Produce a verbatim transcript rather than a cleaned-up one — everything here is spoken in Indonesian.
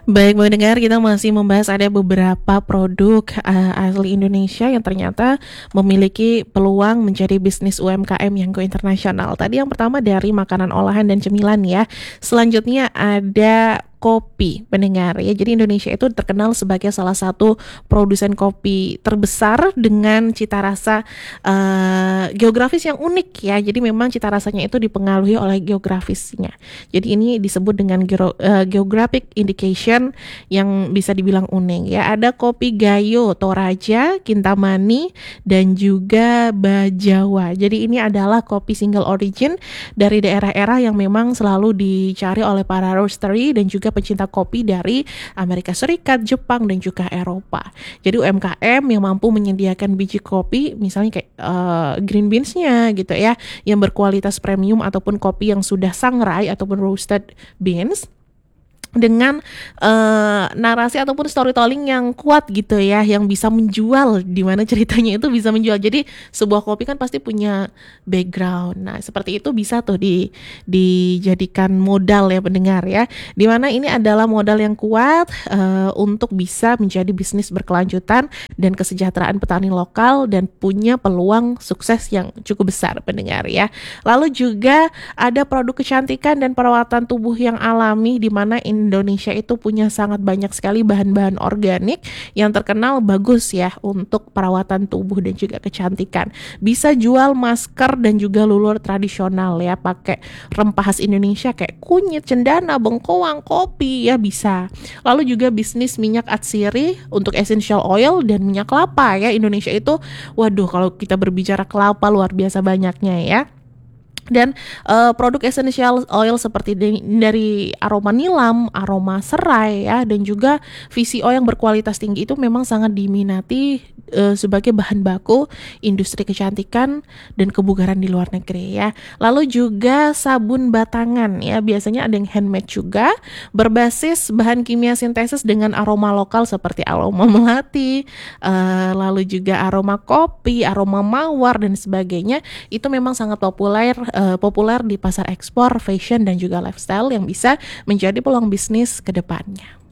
Baik mendengar, kita masih membahas ada beberapa produk uh, asli Indonesia yang ternyata memiliki peluang menjadi bisnis U M K M yang go internasional. Tadi yang pertama dari makanan olahan dan cemilan ya. Selanjutnya ada kopi pendengar ya. Jadi Indonesia itu terkenal sebagai salah satu produsen kopi terbesar dengan cita rasa uh, geografis yang unik ya. Jadi memang cita rasanya itu dipengaruhi oleh geografisnya. Jadi ini disebut dengan geo- uh, geographic indication yang bisa dibilang unik ya. Ada kopi Gayo, Toraja, Kintamani dan juga Bajawa. Jadi ini adalah kopi single origin dari daerah-daerah yang memang selalu dicari oleh para roastery dan juga pencinta kopi dari Amerika Serikat, Jepang dan juga Eropa. Jadi U M K M yang mampu menyediakan biji kopi misalnya kayak uh, green beans-nya gitu ya, yang berkualitas premium ataupun kopi yang sudah sangrai ataupun roasted beans dengan uh, narasi ataupun storytelling yang kuat gitu ya, yang bisa menjual, di mana ceritanya itu bisa menjual. Jadi sebuah kopi kan pasti punya background. Nah seperti itu bisa tuh di dijadikan modal ya pendengar ya, di mana ini adalah modal yang kuat uh, untuk bisa menjadi bisnis berkelanjutan dan kesejahteraan petani lokal dan punya peluang sukses yang cukup besar pendengar ya. Lalu juga ada produk kecantikan dan perawatan tubuh yang alami, di mana Indonesia itu punya sangat banyak sekali bahan-bahan organik yang terkenal bagus ya untuk perawatan tubuh dan juga kecantikan. Bisa jual masker dan juga lulur tradisional ya, pakai rempah khas Indonesia kayak kunyit, cendana, bengkoang, kopi ya bisa. Lalu juga bisnis minyak atsiri untuk essential oil dan minyak kelapa ya. Indonesia itu waduh, kalau kita berbicara kelapa luar biasa banyaknya ya. Dan uh, produk essential oil seperti di, dari aroma nilam, aroma serai ya, dan juga V C O yang berkualitas tinggi itu memang sangat diminati uh, sebagai bahan baku industri kecantikan dan kebugaran di luar negeri ya. Lalu juga sabun batangan ya, biasanya ada yang handmade juga, berbasis bahan kimia sintesis dengan aroma lokal seperti aroma melati, uh, lalu juga aroma kopi, aroma mawar dan sebagainya. Itu memang sangat populer Uh, populer di pasar ekspor, fashion dan juga lifestyle yang bisa menjadi peluang bisnis ke depannya.